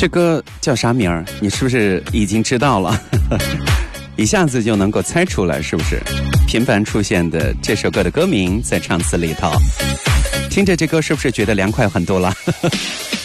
这歌叫啥名儿？你是不是已经知道了？一下子就能够猜出来，是不是？频繁出现的这首歌的歌名在唱词里头，听着这歌是不是觉得凉快很多了？